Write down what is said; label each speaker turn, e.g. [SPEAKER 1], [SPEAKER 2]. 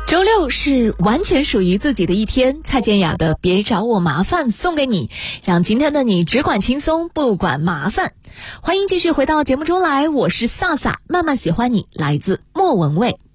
[SPEAKER 1] 周六是完全属于自己的一天，蔡健雅的别找我麻烦送给你，让今天的你只管轻松不管麻烦。欢迎继续回到节目中来，我是飒飒，慢慢喜欢你，来自莫文蔚。